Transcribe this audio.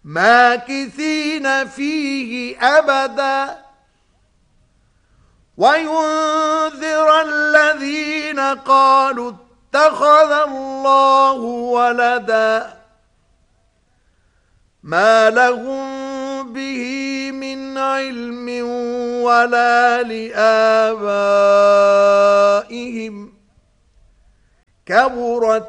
ماكثين فيه أبدا وينذر الذين قالوا اتخذ الله ولدا ما لهم به من علم ولا لآبائهم كبرت